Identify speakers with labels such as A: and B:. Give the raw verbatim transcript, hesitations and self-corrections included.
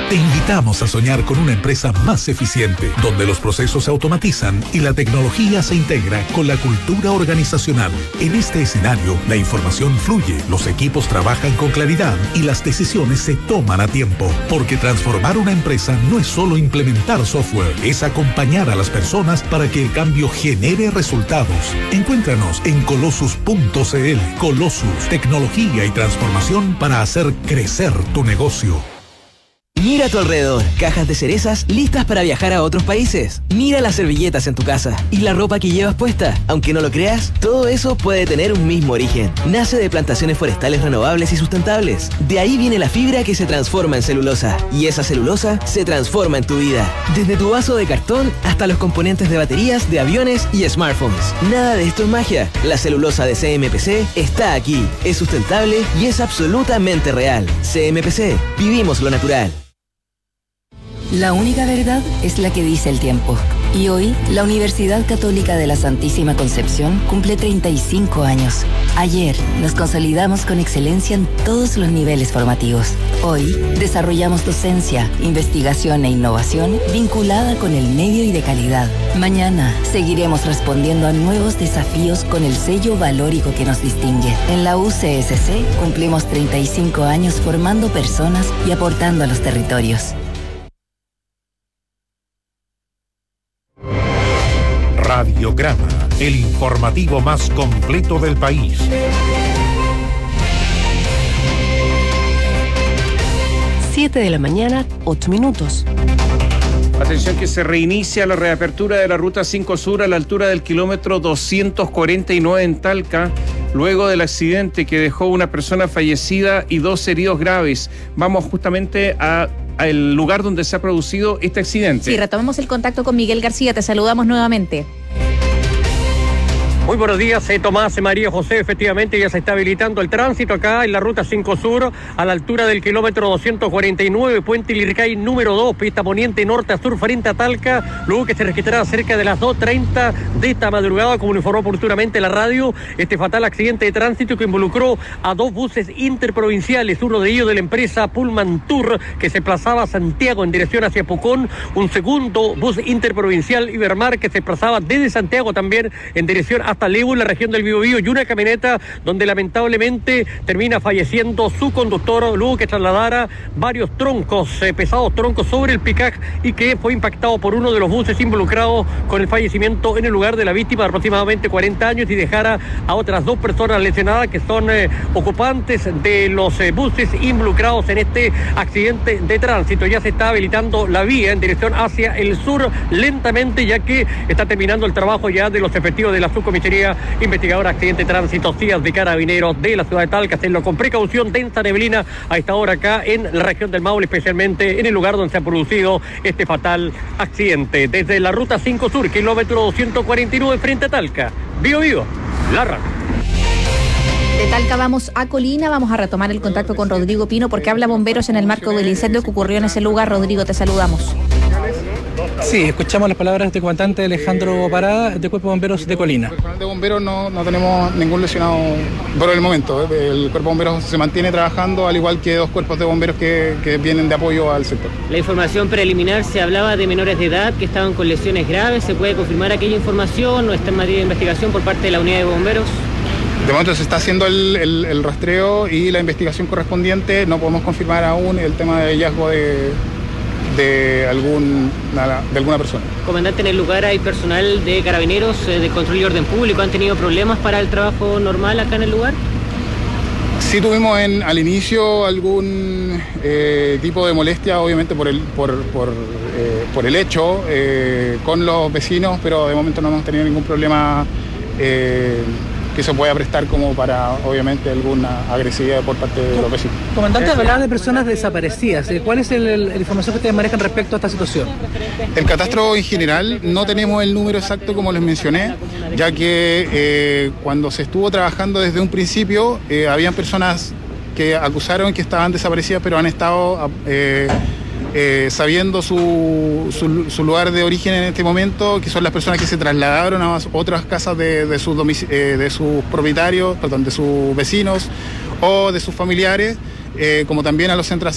A: Te invitamos a soñar con una empresa más eficiente, donde los procesos se automatizan y la tecnología se integra con la cultura organizacional. En este escenario, la información fluye, los equipos trabajan con claridad y las decisiones se toman a tiempo. Porque transformar una empresa no es solo implementar software, es acompañar a las personas para que el cambio genere resultados. Encuéntranos en colossus punto c l. Colossus, tecnología y transformación para hacer crecer tu negocio.
B: Mira a tu alrededor, cajas de cerezas listas para viajar a otros países. Mira las servilletas en tu casa y la ropa que llevas puesta. Aunque no lo creas, todo eso puede tener un mismo origen. Nace de plantaciones forestales renovables y sustentables. De ahí viene la fibra que se transforma en celulosa. Y esa celulosa se transforma en tu vida. Desde tu vaso de cartón hasta los componentes de baterías de aviones y smartphones. Nada de esto es magia. La celulosa de C M P C está aquí. Es sustentable y es absolutamente real. C M P C. Vivimos lo natural.
C: La única verdad es la que dice el tiempo. Y hoy, la Universidad Católica de la Santísima Concepción cumple treinta y cinco años. Ayer, nos consolidamos con excelencia en todos los niveles formativos. Hoy, desarrollamos docencia, investigación e innovación vinculada con el medio y de calidad. Mañana, seguiremos respondiendo a nuevos desafíos con el sello valórico que nos distingue. En la U C S C, cumplimos treinta y cinco años formando personas y aportando a los territorios.
D: Radiograma, el informativo más completo del país.
E: siete de la mañana, ocho minutos.
F: Atención que se reinicia la reapertura de la Ruta cinco Sur a la altura del kilómetro doscientos cuarenta y nueve en Talca, luego del accidente que dejó una persona fallecida y dos heridos graves. Vamos justamente a al lugar donde se ha producido este accidente.
G: Sí, retomamos el contacto con Miguel García, te saludamos nuevamente.
H: Muy buenos días, eh, Tomás, María José, efectivamente ya se está habilitando el tránsito acá en la Ruta cinco Sur, a la altura del kilómetro doscientos cuarenta y nueve, Puente Lircay número dos, pista poniente norte a sur frente a Talca, luego que se registrará cerca de las dos treinta de esta madrugada, como informó oportunamente la radio, este fatal accidente de tránsito que involucró a dos buses interprovinciales, uno de ellos de la empresa Pullman Tour, que se plazaba a Santiago en dirección hacia Pucón, un segundo bus interprovincial Ibermar que se plazaba desde Santiago también en dirección a hasta Lebu, en la región del Biobío, y una camioneta donde lamentablemente termina falleciendo su conductor luego que trasladara varios troncos, eh, pesados troncos sobre el picaje y que fue impactado por uno de los buses involucrados con el fallecimiento en el lugar de la víctima de aproximadamente cuarenta años y dejara a otras dos personas lesionadas que son eh, ocupantes de los eh, buses involucrados en este accidente de tránsito. Ya se está habilitando la vía en dirección hacia el sur lentamente, ya que está terminando el trabajo ya de los efectivos de la subcomisaría investigadora accidente de tránsito C I A S de Carabineros de la ciudad de Talca. Hacerlo con precaución, densa neblina a esta hora acá en la región del Maule, especialmente en el lugar donde se ha producido este fatal accidente. Desde la Ruta cinco Sur, kilómetro doscientos cuarenta y nueve frente a Talca, Bío Bío, la radio.
G: De Talca vamos a Colina, vamos a retomar el contacto con Rodrigo Pino porque habla bomberos en el marco del incendio que ocurrió en ese lugar. Rodrigo, te saludamos.
I: Sí, escuchamos las palabras del comandante Alejandro Parada, del Cuerpo de Bomberos de Colina.
J: El personal de bomberos no, no tenemos ningún lesionado por el momento. El Cuerpo de Bomberos se mantiene trabajando, al igual que dos cuerpos de bomberos que, que vienen de apoyo al sector.
K: La información preliminar se hablaba de menores de edad que estaban con lesiones graves. ¿Se puede confirmar aquella información o está en materia de investigación por parte de la unidad de bomberos?
J: De momento se está haciendo el, el, el rastreo y la investigación correspondiente. No podemos confirmar aún el tema de hallazgo de... de, algún, de alguna persona.
K: Comandante, en el lugar hay personal de carabineros, eh, de control y orden público. ¿Han tenido problemas para el trabajo normal acá en el lugar?
J: Sí tuvimos en, al inicio algún eh, tipo de molestia, obviamente por el, por, por, eh, por el hecho, eh, con los vecinos, pero de momento no hemos tenido ningún problema eh, que se pueda prestar como para, obviamente, alguna agresividad por parte de los vecinos.
I: Comandante, hablaba de personas desaparecidas. ¿Cuál es el, el, la información que ustedes manejan respecto a esta situación?
J: El catastro en general no tenemos el número exacto como les mencioné, ya que eh, cuando se estuvo trabajando desde un principio, eh, habían personas que acusaron que estaban desaparecidas, pero han estado eh, eh, sabiendo su, su, su lugar de origen en este momento, que son las personas que se trasladaron a otras casas de, de, sus, eh, de sus propietarios, perdón, de sus vecinos o de sus familiares, eh, como también a los centros